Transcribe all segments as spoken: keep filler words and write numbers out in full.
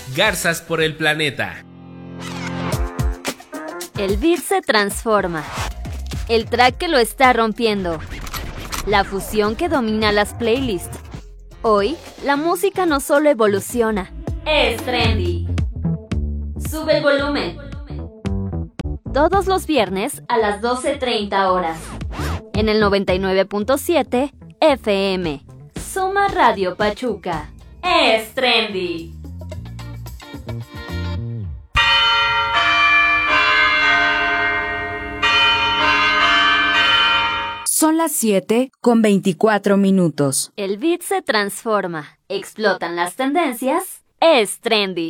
Garzas por el planeta. El beat se transforma. El track que lo está rompiendo. La fusión que domina las playlists. Hoy, la música no solo evoluciona, es trendy. Sube el volumen. Todos los viernes a las doce treinta horas. En el noventa y nueve punto siete F M. Suma Radio Pachuca. Es trendy. Son las siete con veinticuatro minutos. El beat se transforma. Explotan las tendencias. Es trendy.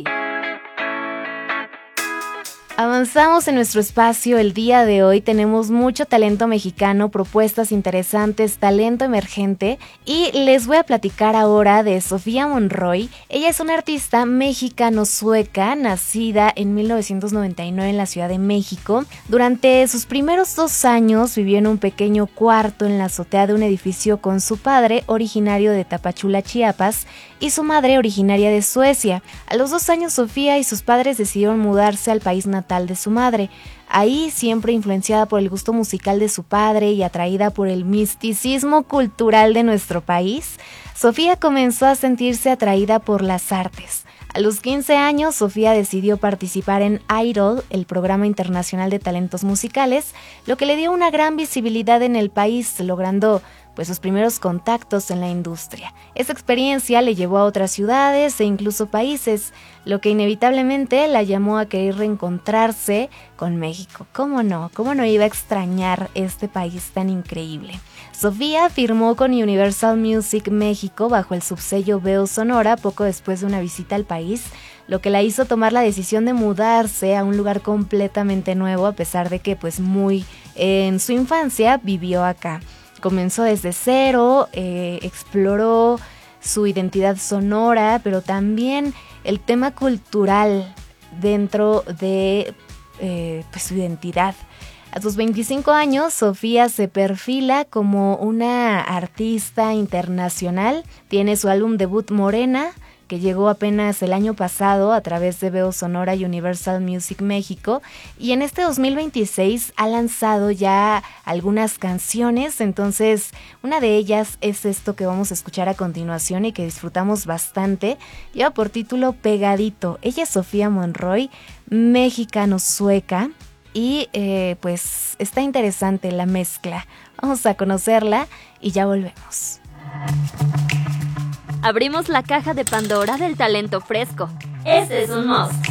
Avanzamos en nuestro espacio el día de hoy, tenemos mucho talento mexicano, propuestas interesantes, talento emergente y les voy a platicar ahora de Sofía Monroy. Ella es una artista mexicano-sueca, nacida en mil novecientos noventa y nueve en la Ciudad de México. Durante sus primeros dos años vivió en un pequeño cuarto en la azotea de un edificio con su padre, originario de Tapachula, Chiapas, y su madre, originaria de Suecia. A los dos años, Sofía y sus padres decidieron mudarse al país natal de su madre. Ahí, siempre influenciada por el gusto musical de su padre y atraída por el misticismo cultural de nuestro país, Sofía comenzó a sentirse atraída por las artes. A los quince años, Sofía decidió participar en Idol, el programa internacional de talentos musicales, lo que le dio una gran visibilidad en el país, logrando pues sus primeros contactos en la industria. Esa experiencia le llevó a otras ciudades e incluso países, lo que inevitablemente la llamó a querer reencontrarse con México. ¿Cómo no? ¿Cómo no iba a extrañar este país tan increíble? Sofía firmó con Universal Music México bajo el subsello Veo Sonora poco después de una visita al país, lo que la hizo tomar la decisión de mudarse a un lugar completamente nuevo, a pesar de que pues muy eh, en su infancia vivió acá. Comenzó desde cero, eh, exploró su identidad sonora, pero también el tema cultural dentro de eh, pues su identidad. A sus veinticinco años, Sofía se perfila como una artista internacional. Tiene su álbum debut Morena, que llegó apenas el año pasado a través de Veo Sonora y Universal Music México, y en este dos mil veintiséis ha lanzado ya algunas canciones. Entonces una de ellas es esto que vamos a escuchar a continuación y que disfrutamos bastante. Lleva por título Pegadito. Ella es Sofía Monroy, mexicano-sueca, y eh, pues está interesante la mezcla. Vamos a conocerla y ya volvemos. Abrimos la caja de Pandora del talento fresco. Este es un must.